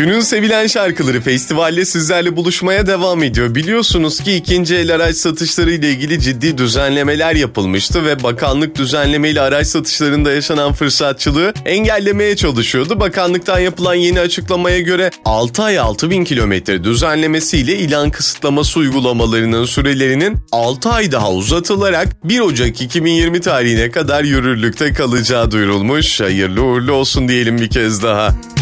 Günün sevilen şarkıları festivalde sizlerle buluşmaya devam ediyor. Biliyorsunuz ki ikinci el araç satışları ile ilgili ciddi düzenlemeler yapılmıştı ve bakanlık düzenlemeyle araç satışlarında yaşanan fırsatçılığı engellemeye çalışıyordu. Bakanlıktan yapılan yeni açıklamaya göre 6 ay 6.000 kilometre düzenlemesiyle ilan kısıtlaması uygulamalarının sürelerinin 6 ay daha uzatılarak 1 Ocak 2020 tarihine kadar yürürlükte kalacağı duyurulmuş. Hayırlı uğurlu olsun diyelim bir kez daha.